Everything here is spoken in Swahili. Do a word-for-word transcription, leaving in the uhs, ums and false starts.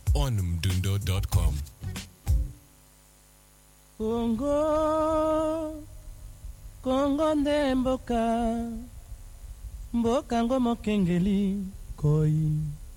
on mdundo dot com. Kongo, Kongo ndemboka, mboka ngo mokengeli koi.